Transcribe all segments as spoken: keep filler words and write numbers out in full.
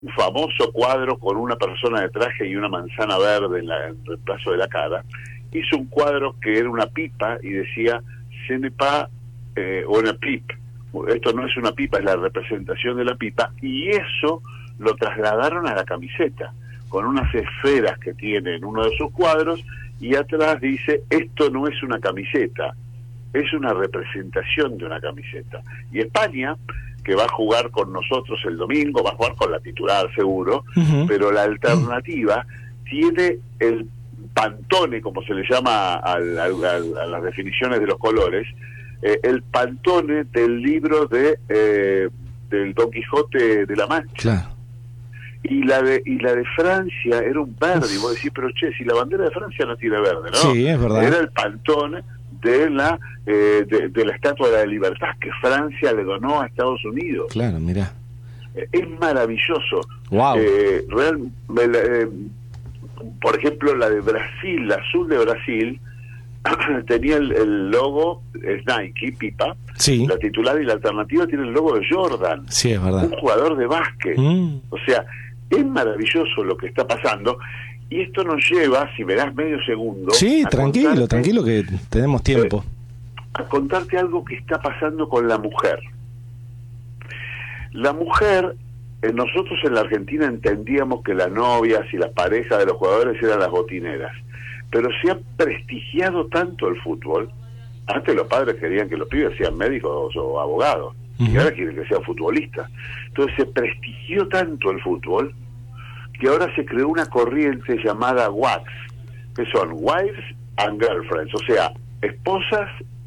un famoso cuadro con una persona de traje y una manzana verde en, la, en el reemplazo de la cara. Hizo un cuadro que era una pipa y decía ce n'est pas eh, una pipe, esto no es una pipa, es la representación de la pipa, y eso lo trasladaron a la camiseta con unas esferas que tiene en uno de sus cuadros, y atrás dice esto no es una camiseta, es una representación de una camiseta. Y España, que va a jugar con nosotros el domingo, va a jugar con la titular seguro, uh-huh. pero la alternativa uh-huh. tiene el Pantone, como se le llama al, al, al, a las definiciones de los colores, eh, el Pantone del libro de eh, del Don Quijote de la Mancha. Claro. Y la de y la de Francia era un verde, y vos decís, pero che, si la bandera de Francia no tiene verde, ¿no? Sí, es verdad. Era el Pantone de la eh, de, de la Estatua de la Libertad que Francia le donó a Estados Unidos. Claro, mirá. Eh, es maravilloso. Wow. Eh, real, eh, por ejemplo, la de Brasil, la azul de Brasil, tenía el, el logo, es Nike, pipa, sí. la titular, y la alternativa tiene el logo de Jordan, sí, es verdad. Un jugador de básquet. Mm. O sea, es maravilloso lo que está pasando, y esto nos lleva, si me das medio segundo... Sí, tranquilo, tranquilo que tenemos tiempo. Eh, a contarte algo que está pasando con la mujer. La mujer... Nosotros en la Argentina entendíamos que las novias y las parejas de los jugadores eran las botineras, pero se ha prestigiado tanto el fútbol. Antes los padres querían que los pibes sean médicos o abogados, uh-huh. y ahora quieren que sean futbolistas. Entonces se prestigió tanto el fútbol que ahora se creó una corriente llamada W A Gs, que son Wives and Girlfriends, o sea, esposas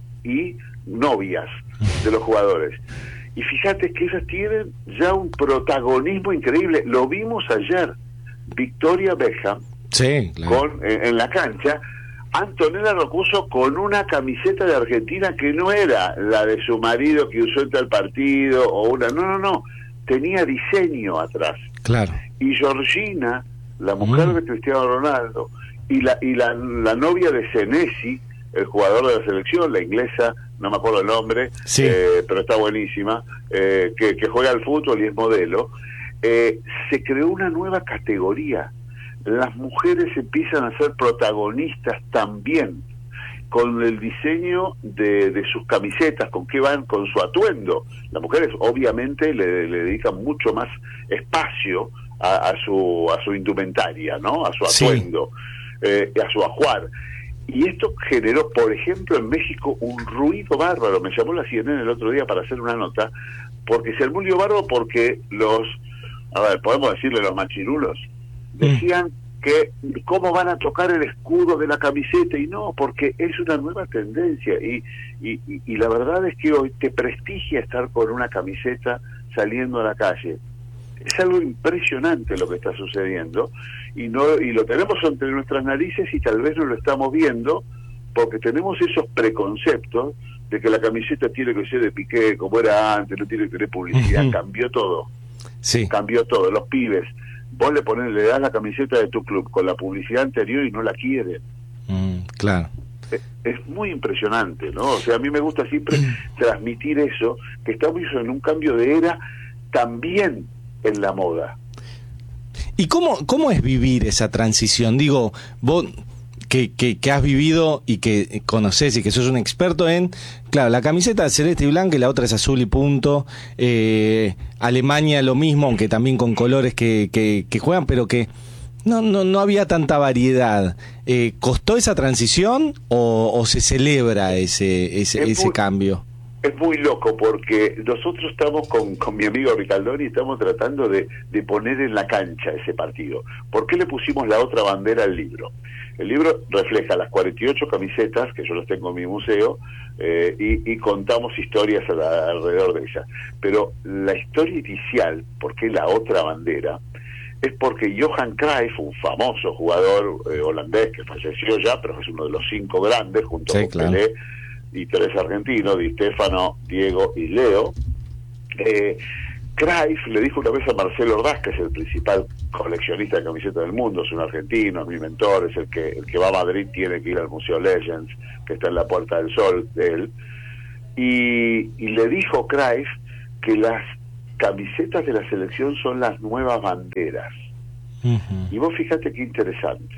y novias de los jugadores. Y fíjate que ellas tienen ya un protagonismo increíble. Lo vimos ayer. Victoria Beckham, sí, claro. con, en, en la cancha, Antonella Roccuzzo con una camiseta de Argentina que no era la de su marido que usó en tal partido, o una... No, no, no. Tenía diseño atrás. Claro. Y Georgina, la mujer mm. de Cristiano Ronaldo, y la y la, la novia de Senesi, el jugador de la selección, la inglesa, no me acuerdo el nombre, sí. eh, pero está buenísima, eh, que, que juega al fútbol y es modelo, eh, se creó una nueva categoría. Las mujeres empiezan a ser protagonistas también, con el diseño de, de sus camisetas, con qué van, con su atuendo. Las mujeres obviamente le, le dedican mucho más espacio a, a su a su indumentaria, ¿no? A su atuendo, sí. eh, a su ajuar. Y esto generó, por ejemplo, en México un ruido bárbaro. Me llamó la C N N el otro día para hacer una nota, porque se armó un lío bárbaro porque los, a ver, podemos decirle los machirulos, decían mm. que cómo van a tocar el escudo de la camiseta, y no, porque es una nueva tendencia, y, y, y, y la verdad es que hoy te prestigia estar con una camiseta saliendo a la calle. Es algo impresionante lo que está sucediendo, y no y lo tenemos entre nuestras narices y tal vez no lo estamos viendo porque tenemos esos preconceptos de que la camiseta tiene que ser de Piqué como era antes, no tiene que tener publicidad. Uh-huh. Cambió todo. Sí. Cambió todo. Los pibes, vos le pones, le das la camiseta de tu club con la publicidad anterior y no la quieren. Mm, claro. Es, es muy impresionante, ¿no? O sea, a mí me gusta siempre transmitir eso, que estamos en un cambio de era también en la moda. ¿Y cómo, cómo es vivir esa transición? Digo, vos que, que, que has vivido y que conocés y que sos un experto en, claro, la camiseta celeste y blanca y la otra es azul y punto. eh, Alemania lo mismo, aunque también con colores que, que, que juegan, pero que no, no, no había tanta variedad. Eh, ¿Costó esa transición o, o se celebra ese, ese, ese muy... cambio? Es muy loco porque nosotros estamos con, con mi amigo Ricaldoni, estamos tratando de, de poner en la cancha ese partido. ¿Por qué le pusimos la otra bandera al libro? El libro refleja las cuarenta y ocho camisetas, que yo las tengo en mi museo, eh, y, y contamos historias a la, alrededor de ellas. Pero la historia inicial, ¿por qué la otra bandera? Es porque Johan Cruyff, un famoso jugador eh, holandés que falleció ya, pero es uno de los cinco grandes, junto sí, con claro. Pelé, y tres argentinos, Di Stéfano, Diego y Leo. eh, Cruyff le dijo una vez a Marcelo Ordaz, que es el principal coleccionista de camisetas del mundo, es un argentino, es mi mentor, es el que el que va a Madrid tiene que ir al Museo Legends, que está en la Puerta del Sol de él, y, y le dijo Cruyff que las camisetas de la selección son las nuevas banderas. Uh-huh. Y vos fíjate qué interesante.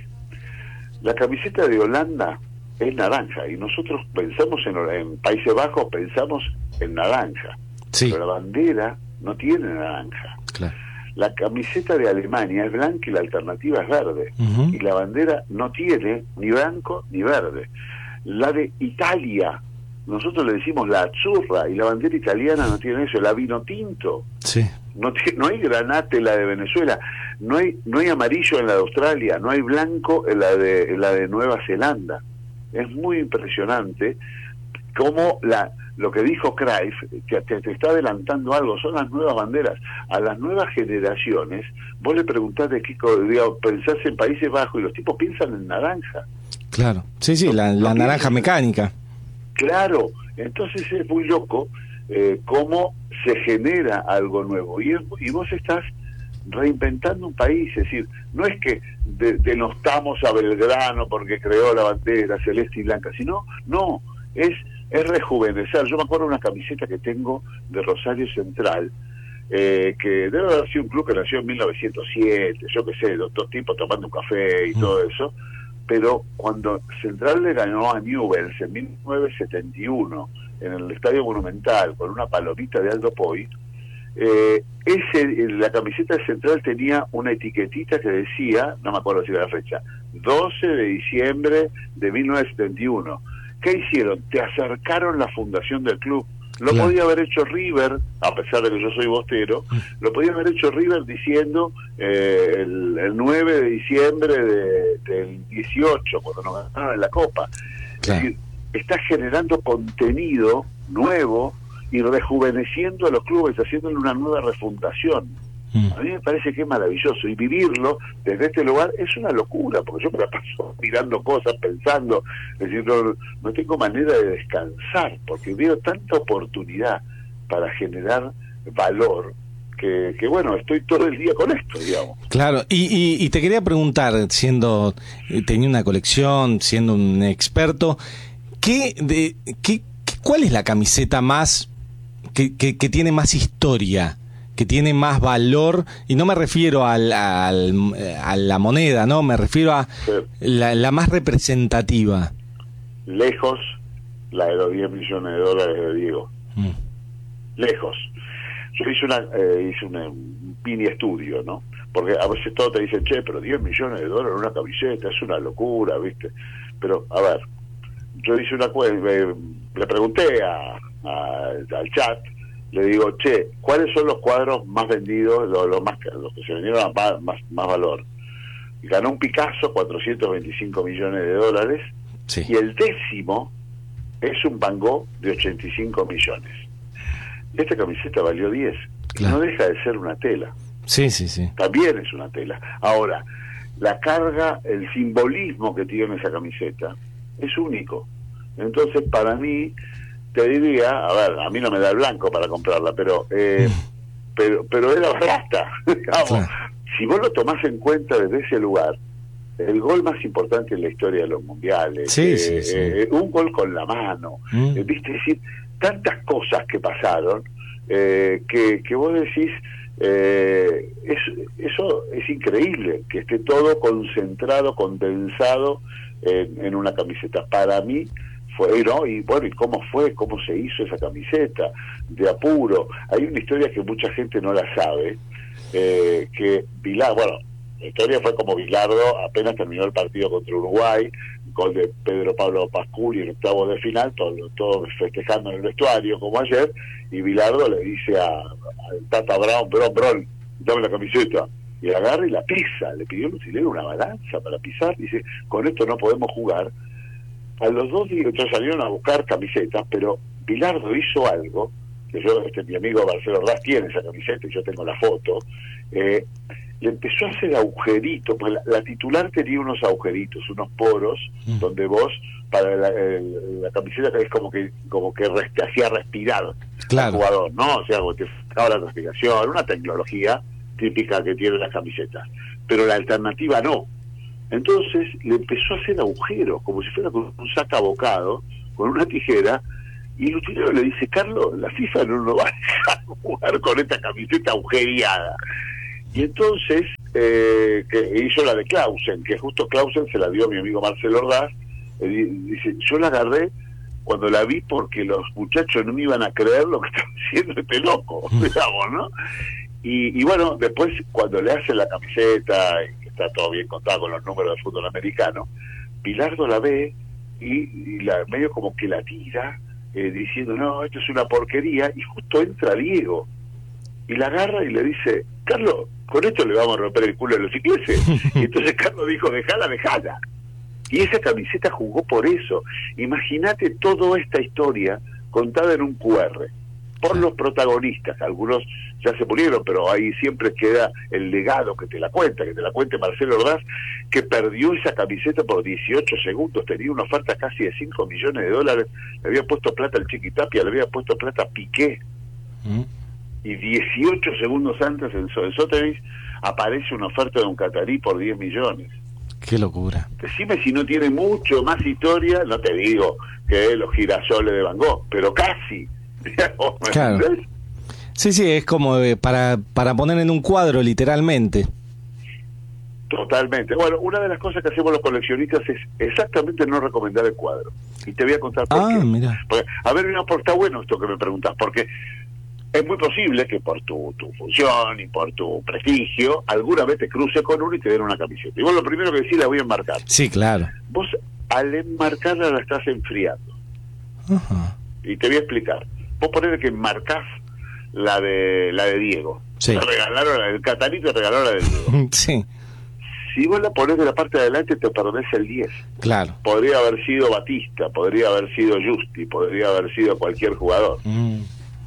La camiseta de Holanda es naranja y nosotros pensamos en, en Países Bajos, pensamos en naranja. Sí. Pero la bandera no tiene naranja. Claro. La camiseta de Alemania es blanca y la alternativa es verde. Uh-huh. Y la bandera no tiene ni blanco ni verde. La de Italia, nosotros le decimos la azzurra, y la bandera italiana no tiene eso, la vino tinto. Sí. No, tiene, no hay granate en la de Venezuela, no hay no hay amarillo en la de Australia, no hay blanco en la de, en la de Nueva Zelanda. Es muy impresionante cómo la... Lo que dijo Cruyff, que te, te está adelantando algo, son las nuevas banderas. A las nuevas generaciones, vos le preguntás de qué, digamos, pensás en Países Bajos y los tipos piensan en naranja. Claro, sí, sí, no, la, la no naranja piensan, mecánica. Claro, entonces es muy loco eh, cómo se genera algo nuevo. Y, y vos estás reinventando un país, es decir, no es que de, denostamos a Belgrano porque creó la bandera celeste y blanca, sino, no, es... es rejuvenecer. Yo me acuerdo de una camiseta que tengo de Rosario Central, eh, que debe haber sido un club que nació en mil novecientos siete, yo qué sé, dos, dos tipos tomando un café y mm. todo eso, pero cuando Central le ganó a Newell's en mil novecientos setenta y uno en el Estadio Monumental con una palomita de Aldo Poi, eh, ese, la camiseta de Central tenía una etiquetita que decía, no me acuerdo si era la fecha, doce de diciembre de mil novecientos setenta y uno. ¿Qué hicieron? Te acercaron la fundación del club. Lo claro. podía haber hecho River, a pesar de que yo soy bostero, lo podía haber hecho River diciendo eh, el, el nueve de diciembre de, del dieciocho, cuando nos ganaron en la Copa. Claro. Es decir, está generando contenido nuevo y rejuveneciendo a los clubes, haciéndole una nueva refundación. A mí me parece que es maravilloso, y vivirlo desde este lugar es una locura, porque yo me la paso mirando cosas, pensando, es decir, no, no tengo manera de descansar, porque veo tanta oportunidad para generar valor, que, que bueno, estoy todo el día con esto, digamos. Claro, y, y, y te quería preguntar, siendo, teniendo una colección, siendo un experto, ¿qué, de, qué, ¿cuál es la camiseta más, que, que, que tiene más historia? Que tiene más valor, y no me refiero al, al, a la moneda, no, me refiero a sí. la, la más representativa. Lejos, la de los diez millones de dólares de Diego. Mm. Lejos. Yo hice una eh, hice una, un mini estudio, ¿no? Porque a veces todos te dicen, che, pero diez millones de dólares en una camiseta, es una locura, ¿viste? Pero, a ver, yo hice una eh, le pregunté a, a, al chat, le digo, che, ¿cuáles son los cuadros más vendidos, los, los, más, los que se vendieron a más, más, más valor? Y ganó un Picasso, cuatrocientos veinticinco millones de dólares, sí. Y el décimo es un Van Gogh de ochenta y cinco millones. Esta camiseta valió diez, claro. No deja de ser una tela. Sí, sí, sí. También es una tela. Ahora, la carga, el simbolismo que tiene esa camiseta es único. Entonces, para mí, te diría, a ver, a mí no me da el blanco para comprarla, pero eh, pero pero era barata, digamos. Claro. Si vos lo tomás en cuenta desde ese lugar, el gol más importante en la historia de los mundiales, sí, eh, sí, sí. Eh, un gol con la mano, mm. eh, viste, es decir, tantas cosas que pasaron, eh, que, que vos decís, eh, es, eso es increíble, que esté todo concentrado, condensado en, en una camiseta. Para mí, fue, ¿no? Y bueno, ¿y cómo fue? ¿Cómo se hizo esa camiseta? De apuro. Hay una historia que mucha gente no la sabe, eh, que Bilardo, bueno, la historia fue como Bilardo apenas terminó el partido contra Uruguay, gol de Pedro Pablo Pasculi en octavos de final, todos todo festejando en el vestuario como ayer, y Bilardo le dice a, al Tata Brown, Bron, Bron, dame la camiseta, y la agarra y la pisa, le pidió al utilero una balanza para pisar, dice, con esto no podemos jugar. A los dos días salieron a buscar camisetas, pero Bilardo hizo algo, que yo, este mi amigo Marcelo Raz tiene esa camiseta y yo tengo la foto, eh, le empezó a hacer agujeritos, pues la, la titular tenía unos agujeritos, unos poros, mm. donde vos, para la, el, la camiseta es como que como que res, te hacía respirar, claro, al jugador, ¿no? O sea, como te sacaba la transpiración, una tecnología típica que tienen las camisetas, pero la alternativa no. Entonces le empezó a hacer agujeros, como si fuera con un sacabocado, con una tijera, Y el utilero le dice, Carlos, la FIFA no nos va a dejar jugar con esta camiseta agujereada. Y entonces eh, que hizo la de Clausen, que justo Clausen se la dio a mi amigo Marcelo Ordaz. Eh, dice, yo la agarré cuando la vi porque los muchachos no me iban a creer lo que estaba diciendo este loco, digamos, ¿no? Y, y bueno, después cuando le hacen la camiseta, y que está todo bien contado con los números del fútbol americano, Bilardo la ve y, y la medio como que la tira, eh, diciendo, no, esto es una porquería, y justo entra Diego, y la agarra y le dice, Carlos, con esto le vamos a romper el culo a los ingleses. Y entonces Carlos dijo, dejala, dejala. Y esa camiseta jugó por eso. Imagínate toda esta historia contada en un Q R, por los protagonistas. Algunos ya se murieron, pero ahí siempre queda el legado que te la cuenta, que te la cuente Marcelo Ordaz, que perdió esa camiseta por dieciocho segundos, tenía una oferta casi de cinco millones de dólares, le había puesto plata al Chiquitapia, le había puesto plata a Piqué, ¿Mm? y dieciocho segundos antes en Sotheby's aparece una oferta de un catarí por diez millones. Qué locura. Decime si no tiene mucho más historia, no te digo que los girasoles de Van Gogh, pero casi. Claro. Sí, sí, es como eh, para, para poner en un cuadro, literalmente. Totalmente. Bueno, una de las cosas que hacemos los coleccionistas es exactamente no recomendar el cuadro. Y te voy a contar por ah, qué. Mira. Porque, a ver, mira, porque está bueno esto que me preguntas, porque es muy posible que por tu, tu función y por tu prestigio, alguna vez te cruce con uno y te den una camiseta. Y vos lo primero que decís, la voy a enmarcar. Sí, claro. Vos al enmarcarla la estás enfriando. Ajá. Y te voy a explicar. Vos ponés que enmarcás la de la de Diego. Sí. Te regalaron la del Catarí, te regaló la de Diego. Sí. Si vos la ponés de la parte de adelante, te perdés el diez. Claro. Podría haber sido Batista, podría haber sido Justi, podría haber sido cualquier jugador. Mm.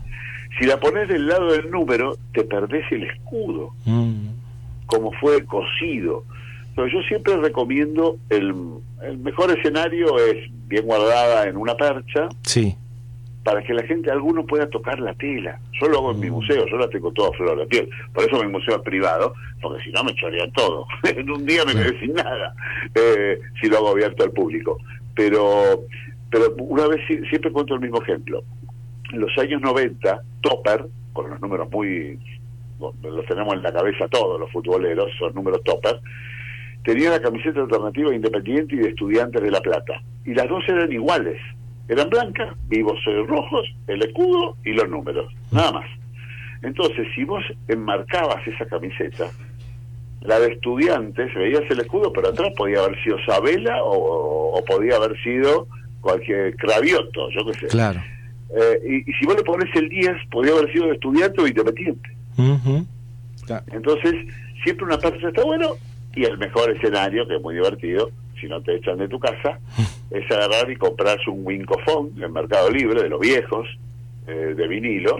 Si la ponés del lado del número, te perdés el escudo, Mm. como fue cosido. Pero yo siempre recomiendo, el, el mejor escenario es bien guardada en una percha, sí, para que la gente, alguno pueda tocar la tela. Yo lo hago en mi museo, yo la tengo toda flor de piel. Por eso mi museo es privado, porque si no me chorean todo. En un día me quedé sin nada, eh, si lo hago abierto al público. Pero pero una vez, siempre cuento el mismo ejemplo. En los años noventa, Topper, con los números muy... los tenemos en la cabeza todos los futboleros, esos números Topper, tenía la camiseta alternativa Independiente y de Estudiantes de La Plata. Y las dos eran iguales. Eran blancas, vivos eh, rojos, el escudo y los números, nada más. Entonces, si vos enmarcabas esa camiseta, la de Estudiantes, veías el escudo, pero atrás podía haber sido Sabela o, o podía haber sido cualquier Cravioto, yo qué sé. Claro. Eh, y, y si vos le pones el diez, podía haber sido de Estudiante o Independiente. Uh-huh. Claro. Entonces, siempre una percha está bueno, y el mejor escenario, que es muy divertido, si no te echan de tu casa, es agarrar y comprarse un Wincofon en Mercado Libre, de los viejos, eh, de vinilo,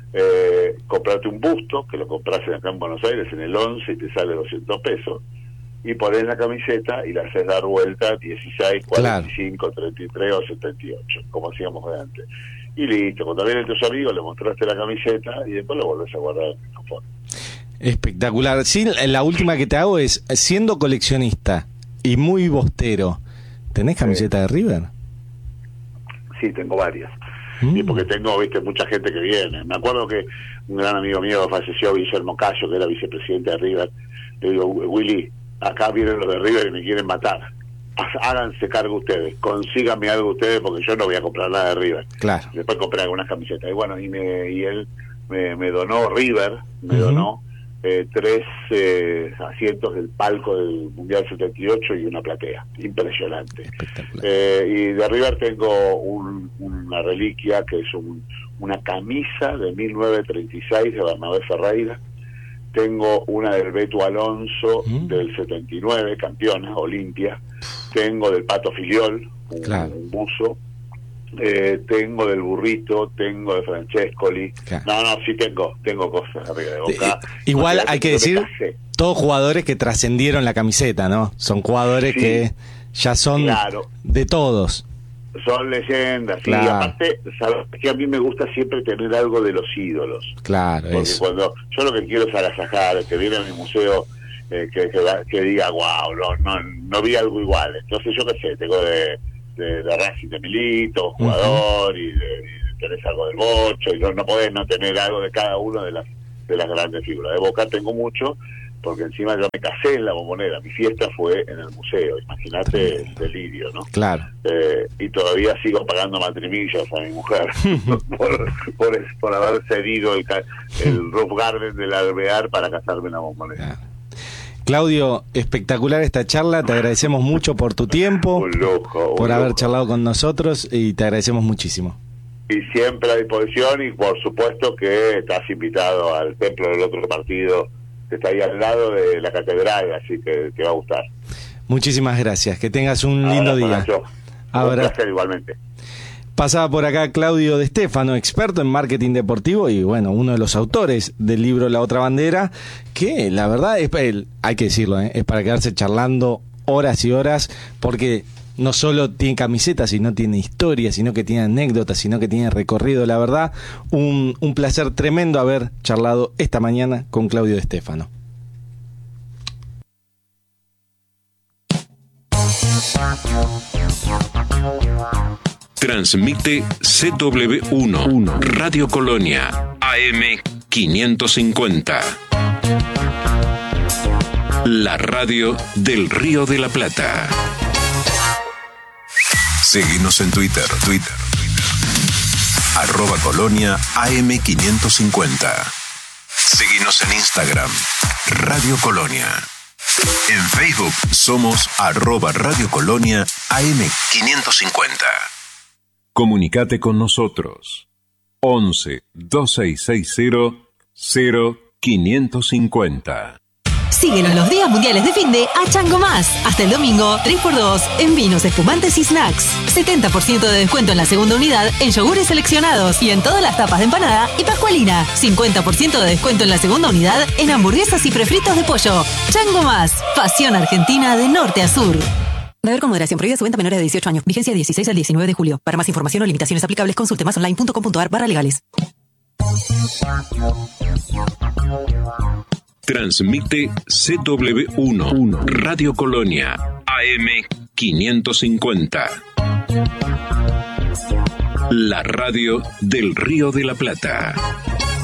eh, comprarte un busto, que lo compras acá en Buenos Aires en el once y te sale doscientos pesos, y pones la camiseta y la haces dar vuelta dieciséis, cuarenta y cinco, claro, treinta y tres o setenta y ocho, como hacíamos de antes. Y listo, cuando vienen tus amigos le mostraste la camiseta y después lo volvés a guardar en el Wincofon. Espectacular. Sí, la última que te hago es, siendo coleccionista y muy bostero, ¿tenés camiseta sí. de River? Sí, tengo varias. Mm. Y porque tengo, viste, mucha gente que viene. Me acuerdo que un gran amigo mío falleció, Guillermo Cayo, que era vicepresidente de River. Le digo, Willy, acá vienen los de River y me quieren matar. Háganse cargo ustedes, consíganme algo ustedes porque yo no voy a comprar nada de River. Claro. Después compré algunas camisetas. Y bueno, y, me, y él me, me donó, River, me uh-huh. donó Eh, tres eh, asientos del palco del Mundial setenta y ocho y una platea. Impresionante. Eh, y de River tengo un, una reliquia que es un, una camisa de mil novecientos treinta y seis de Bernabé Ferreira. Tengo una del Beto Alonso mm. del setenta y nueve, campeona, Olimpia. Tengo del Pato Filiol, un, claro. un buzo. Eh, tengo del Burrito, tengo de Francescoli. Claro. No, no, sí tengo, tengo cosas arriba de Boca. Eh, igual hay que decir, todos jugadores que trascendieron la camiseta, ¿no? Son jugadores sí, que ya son claro. de todos. Son leyendas, claro. Y aparte, sabes que a mí me gusta siempre tener algo de los ídolos. Claro, porque eso. Cuando yo lo que quiero es agasajar, que viene a mi museo, eh, que, que, que diga, wow, no, no, no vi algo igual. Entonces yo qué sé, tengo de de, de Racing de Milito, jugador, uh-huh. y, de, y tenés algo del Bocho, y no, no podés no tener algo de cada uno de las de las grandes figuras. De Boca tengo mucho, porque encima yo me casé en la Bombonera, mi fiesta fue en el museo, imagínate el delirio, ¿no? Claro. Eh, y todavía sigo pagando matrimillas a mi mujer por, por, por haber cedido el, el Roof Garden del Alvear para casarme en la Bombonera. Claro. Claudio, espectacular esta charla, te agradecemos mucho por tu tiempo, un lujo, un por haber lujo. charlado con nosotros y te agradecemos muchísimo. Y siempre a disposición, y por supuesto que estás invitado al Templo del Otro Partido, que está ahí al lado de la catedral, así que te va a gustar. Muchísimas gracias, que tengas un Ahora, lindo día. Un placer igualmente. Pasaba por acá Claudio De Stefano, experto en marketing deportivo y bueno, uno de los autores del libro La Otra Bandera, que la verdad es, hay que decirlo, ¿eh? es para quedarse charlando horas y horas, porque no solo tiene camisetas, sino tiene historia, sino que tiene anécdotas, sino que tiene recorrido. La verdad, un, un placer tremendo haber charlado esta mañana con Claudio De Stefano. Transmite C W uno, Radio Colonia, A M quinientos cincuenta. La radio del Río de la Plata. Seguinos en Twitter, Twitter, arroba Colonia A M quinientos cincuenta. Seguinos en Instagram, Radio Colonia. En Facebook somos arroba Radio Colonia A M quinientos cincuenta. Comunicate con nosotros. once, dos seis seis cero, cero quinientos cincuenta. Síguenos los días mundiales de fin de a Chango Más. Hasta el domingo, tres por dos en vinos, espumantes y snacks. setenta por ciento de descuento en la segunda unidad en yogures seleccionados y en todas las tapas de empanada y pascualina. cincuenta por ciento de descuento en la segunda unidad en hamburguesas y prefritos de pollo. Chango Más. Pasión argentina de norte a sur. Beber con moderación. Prohibida su venta a menores de dieciocho años. Vigencia dieciséis al diecinueve de julio. Para más información o limitaciones aplicables, consulte masonline.com.ar barra legales. Transmite C W uno, Radio Colonia, A M quinientos cincuenta. La radio del Río de la Plata.